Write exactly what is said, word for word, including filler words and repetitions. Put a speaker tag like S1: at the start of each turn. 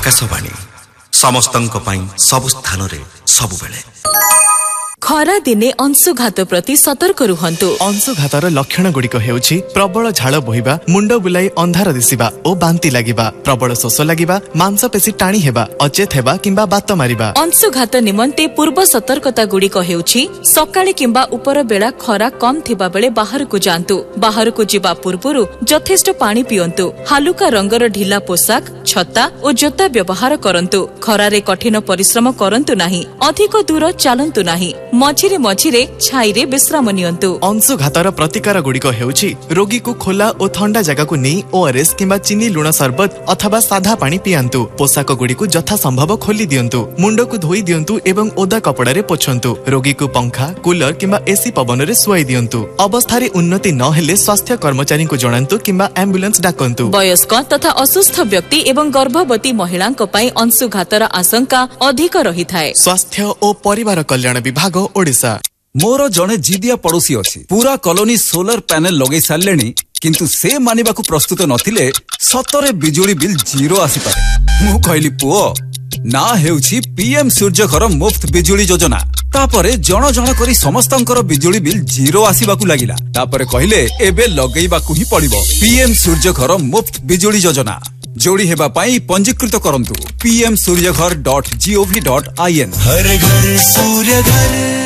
S1: आकाशवाणी समस्तंक पई सब स्थान रे सब बेले।
S2: खरा दिने अंशुघात प्रति सतर्क रुहंतु।
S3: अंशुघातर लक्षण गुड़िक हेउछि प्रबल झाड़ बोहिबा, मुंड बुलाई अंधार दिसिबा ओ बांती लागिबा, प्रबल शोष लागिबा, मांसपेशी टाणी हेबा, अचेत हेबा किंबा बात मारिबा।
S2: अंशुघात निमंते पूर्व सतर्कता गुड़िक हेउछि सकाळे किंबा उपर बेला खरा कम थिबा बेले बाहर को जांतु। बाहर को जिबा पूर्वरु यथेष्ट पानी पियंतु। हालुका रंगर ढिला पोशाक, छता और जोता व्यवहार करंतु। खरारे कठिन परिश्रम करंतु नाही। अधिक दूर चलंतु नाही। मझिरे मझिरे छाईरे विश्राम नियंतु।
S3: अंशुघातर प्रतिकार गुड़िक हेउछि रोगी को खोला और ठंडा जगह को नहीं ओआरएस किंबा चीनी लुण सरबत अथवा साधा पानी पियांतु। पोशाक गुड़िक यथा संभव खोली दियंतु। मुंड को धोई दियंतु एवं ओदा कपड़ा रे पोछंतु। रोगी को पंखा, कूलर किंबा एसी पवन रे सुआई दियंतु। अवस्था रे उन्नति न हेले स्वास्थ्य कर्मचारी को जणांतु किंबा एम्बुलेंस डाकंतु।
S2: वयस्क तथा असुस्थ व्यक्ति एवं गर्भवती महिलांक पई अंशुघातर आशंका अधिक रहिथाय।
S3: स्वास्थ्य और परिवार कल्याण विभाग ओडिशा।
S4: मोर जने जिदिया पड़ोसी अछि। पूरा कॉलोनी सोलर पैनल लगे सारलेनी, किंतु से मानिबा को प्रस्तुत नथिले सतरे बिजुली बिल जीरो आसी पारे। मु कहली पुओ ना हेउछि पीएम सूर्य घर मुफ्त बिजुली योजना। तापरे जण जण करी समस्तंकर बिजुली बिल जीरो आसीबाकू लागिला। तापरे कहले एबे लगेइबाकू ही पड़िबो पीएम सूर्य घर मुफ्त बिजुली योजना। जोड़ी हेबा पाई पंजीकृत करंतु पीएम सूर्य घर डॉट जीओवी डॉट आईएन।
S5: हर घर सूर्य घर।